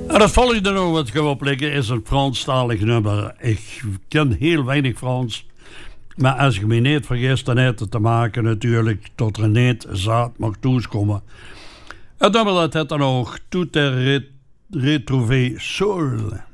En het volgende nummer wat ik ga opleggen is een Franstalig nummer. Ik ken heel weinig Frans. Maar als je me niet vergist, dan heeft het te maken natuurlijk tot er niet zaad mag toekomen. Het nummer dat heet dan ook Tout est retrouvé seul.